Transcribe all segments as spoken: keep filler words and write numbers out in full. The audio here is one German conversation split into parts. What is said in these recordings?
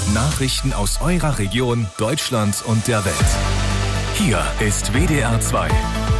Nachrichten aus eurer Region, Deutschland und der Welt. Hier ist W D R zwei.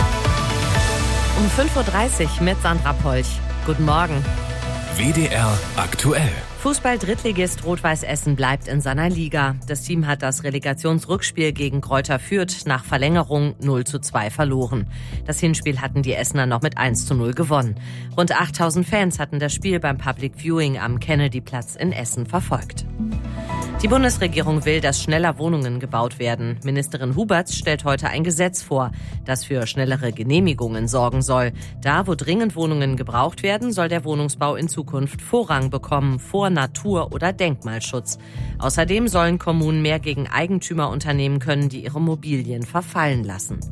Um fünf Uhr dreißig mit Sandra Polch. Guten Morgen. W D R aktuell. Fußball-Drittligist Rot-Weiß Essen bleibt in seiner Liga. Das Team hat das Relegationsrückspiel gegen Greuther Fürth nach Verlängerung null zu zwei verloren. Das Hinspiel hatten die Essener noch mit eins zu null gewonnen. Rund achttausend Fans hatten das Spiel beim Public Viewing am Kennedy-Platz in Essen verfolgt. Die Bundesregierung will, dass schneller Wohnungen gebaut werden. Ministerin Huberts stellt heute ein Gesetz vor, das für schnellere Genehmigungen sorgen soll. Da, wo dringend Wohnungen gebraucht werden, soll der Wohnungsbau in Zukunft Vorrang bekommen vor Natur- oder Denkmalschutz. Außerdem sollen Kommunen mehr gegen Eigentümer unternehmen können, die ihre Immobilien verfallen lassen.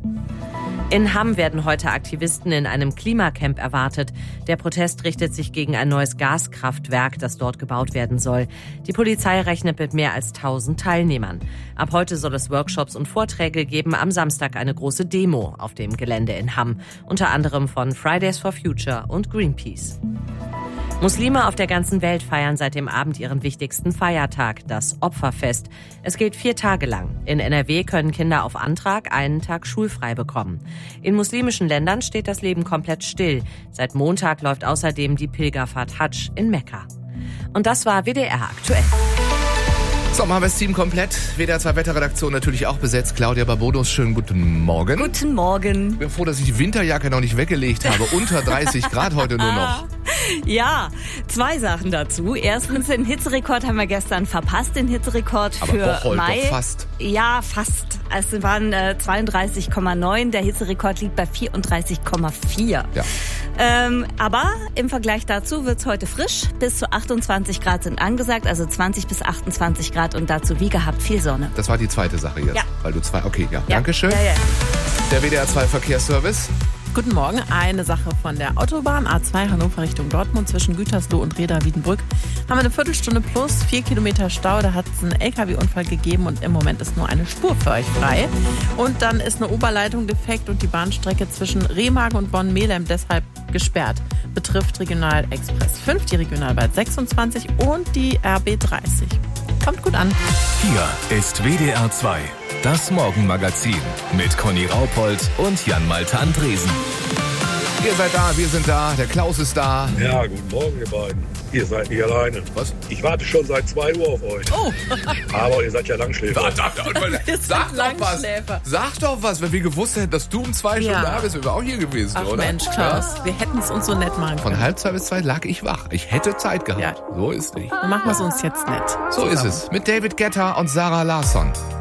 In Hamm werden heute Aktivisten in einem Klimacamp erwartet. Der Protest richtet sich gegen ein neues Gaskraftwerk, das dort gebaut werden soll. Die Polizei rechnet mit mehr als tausend Teilnehmern. Ab heute soll es Workshops und Vorträge geben, am Samstag eine große Demo auf dem Gelände in Hamm, unter anderem von Fridays for Future und Greenpeace. Muslime auf der ganzen Welt feiern seit dem Abend ihren wichtigsten Feiertag, das Opferfest. Es geht vier Tage lang. In N R W können Kinder auf Antrag einen Tag schulfrei bekommen. In muslimischen Ländern steht das Leben komplett still. Seit Montag läuft außerdem die Pilgerfahrt Hadsch in Mekka. Und das war W D R aktuell. So, machen wir das Team komplett. W D R zwei Wetterredaktion natürlich auch besetzt. Claudia Barbodos, schönen guten Morgen. Guten Morgen. Ich bin froh, dass ich die Winterjacke noch nicht weggelegt habe. Unter dreißig Grad heute nur noch. Ja, zwei Sachen dazu. Erstens, den Hitzerekord haben wir gestern verpasst, den Hitzerekord Aber für Bocholt Mai. doch fast. Ja, fast. Es waren äh, zweiunddreißig Komma neun. Der Hitzerekord liegt bei vierunddreißig Komma vier. Ja. Ähm, aber im Vergleich dazu wird's heute frisch. Bis zu achtundzwanzig Grad sind angesagt, also zwanzig bis achtundzwanzig Grad und dazu wie gehabt viel Sonne. Das war die zweite Sache jetzt. Ja. Weil du zwei, okay, ja. Ja. Dankeschön. Ja, ja. Der W D R zwei Verkehrsservice. Guten Morgen. Eine Sache von der Autobahn A zwei Hannover Richtung Dortmund zwischen Gütersloh und Reda-Wiedenbrück. Haben wir eine Viertelstunde plus, vier Kilometer Stau. Da hat es einen L K W-Unfall gegeben und im Moment ist nur eine Spur für euch frei. Und dann ist eine Oberleitung defekt und die Bahnstrecke zwischen Remagen und Bonn-Melem deshalb gesperrt. Betrifft Regional Express fünf, die Regionalbahn sechsundzwanzig und die R B dreißig. Kommt gut an. Hier ist W D R zwei, das Morgenmagazin mit Conny Raupold und Jan-Malte Andresen. Ihr seid da, wir sind da, der Klaus ist da. Ja, guten Morgen, ihr beiden. Ihr seid nicht alleine. Was? Ich warte schon seit zwei Uhr auf euch. Oh. Aber ihr seid ja Langschläfer. Sag, sag doch was. Sag doch was, wenn wir gewusst hätten, dass du um zwei Ja. Stunden da bist, wären wir auch hier gewesen, Ach oder? Mensch, Klaus, wir hätten es uns so nett machen können. Von halb zwei bis zwei lag ich wach. Ich hätte Zeit gehabt. Ja. So ist nicht. Dann machen wir es uns jetzt nett. So ist es. Mit David Guetta und Sarah Larsson.